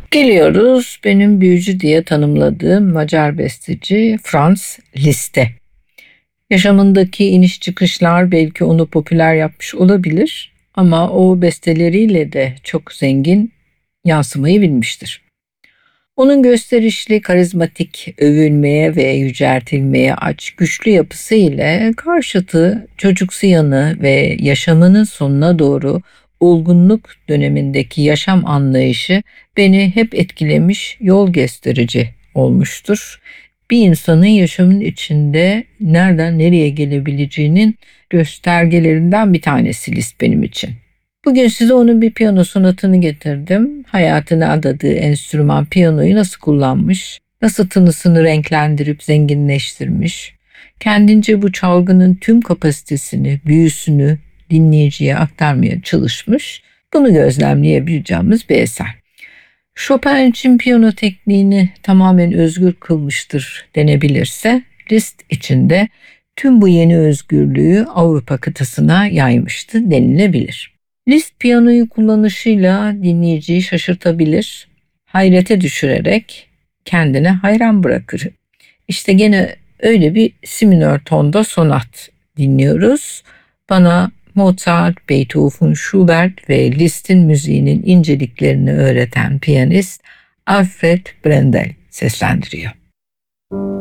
Geliyoruz benim büyücü diye tanımladığım Macar besteci Franz Liszt'e. Yaşamındaki iniş çıkışlar belki onu popüler yapmış olabilir ama o besteleriyle de çok zengin yansımayı bilmiştir. Onun gösterişli, karizmatik, övülmeye ve yüceltilmeye aç güçlü yapısı ile karşıtı çocuksu yanı ve yaşamının sonuna doğru olgunluk dönemindeki yaşam anlayışı beni hep etkilemiş, yol gösterici olmuştur. Bir insanın yaşamın içinde nereden nereye gelebileceğinin göstergelerinden bir tanesi Liszt benim için. Bugün size onun bir piyano sonatını getirdim. Hayatına adadığı enstrüman piyanoyu nasıl kullanmış, nasıl tınısını renklendirip zenginleştirmiş, kendince bu çalgının tüm kapasitesini, büyüsünü dinleyiciye aktarmaya çalışmış. Bunu gözlemleyebileceğimiz bir eser. Chopin için piyano tekniğini tamamen özgür kılmıştır denebilirse, Liszt için de tüm bu yeni özgürlüğü Avrupa kıtasına yaymıştı denilebilir. Liszt piyanoyu kullanışıyla dinleyiciyi şaşırtabilir, hayrete düşürerek kendine hayran bırakır. İşte gene öyle bir si minör tonda sonat dinliyoruz. Bana Mozart, Beethoven, Schubert ve Liszt'in müziğinin inceliklerini öğreten piyanist Alfred Brendel seslendiriyor.